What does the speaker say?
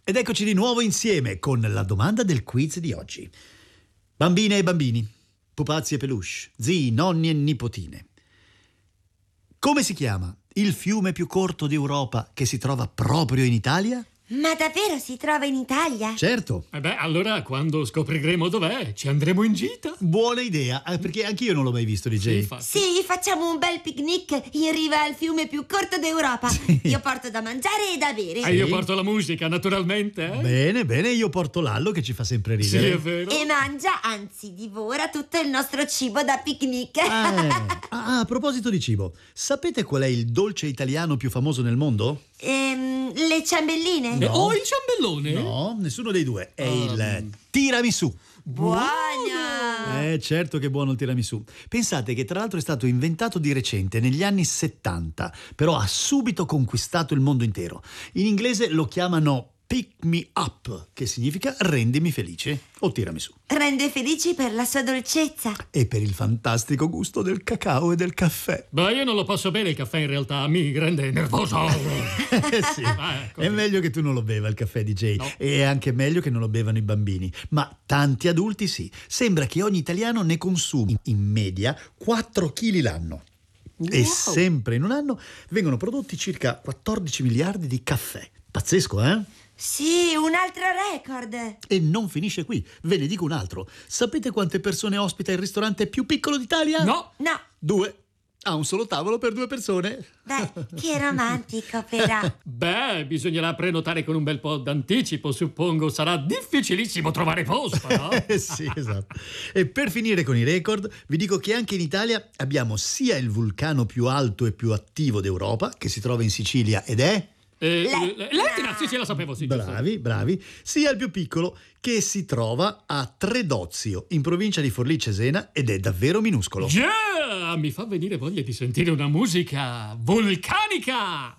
Ed eccoci di nuovo insieme con la domanda del quiz di oggi. Bambine e bambini, pupazzi e peluche, zii, nonni e nipotine. Come si chiama il fiume più corto d'Europa che si trova proprio in Italia? Ma davvero si trova in Italia? Certo. Allora quando scopriremo dov'è ci andremo in gita. Buona idea, perché anch'io non l'ho mai visto, DJ. Sì, facciamo un bel picnic in riva al fiume più corto d'Europa. Sì. Io porto da mangiare e da bere. E io porto la musica, naturalmente. Bene, io porto Lallo che ci fa sempre ridere. Sì, è vero. E mangia, anzi divora tutto il nostro cibo da picnic. A proposito di cibo, sapete qual è il dolce italiano più famoso nel mondo? Le ciambelline? No. Oh, il ciambellone? No, nessuno dei due. È il tiramisù. Buona! Certo che è buono il tiramisù. Pensate che tra l'altro è stato inventato di recente, negli anni 70, però ha subito conquistato il mondo intero. In inglese lo chiamano pick me up, che significa rendimi felice, o tiramisù. Rende felici per la sua dolcezza. E per il fantastico gusto del cacao e del caffè. Beh, io non lo posso bere il caffè, in realtà mi rende nervoso. Sì, è meglio che tu non lo beva il caffè, DJ. No. E è anche meglio che non lo bevano i bambini. Ma tanti adulti sì. Sembra che ogni italiano ne consumi in media 4 kg l'anno. Wow. E sempre in un anno vengono prodotti circa 14 miliardi di caffè. Pazzesco, eh? Sì, un altro record. E non finisce qui, ve ne dico un altro. Sapete quante persone ospita il ristorante più piccolo d'Italia? No. 2. Ha un solo tavolo per 2 persone. Beh, che romantico però. Beh, bisognerà prenotare con un bel po' d'anticipo, suppongo. Sarà difficilissimo trovare posto, no? Sì, esatto. E per finire con i record, vi dico che anche in Italia abbiamo sia il vulcano più alto e più attivo d'Europa, che si trova in Sicilia ed è... L'Etna, sì, la sapevo, sì. Bravi. Sia il più piccolo, che si trova a Tredozio, in provincia di Forlì Cesena, ed è davvero minuscolo. Yeah! Mi fa venire voglia di sentire una musica vulcanica!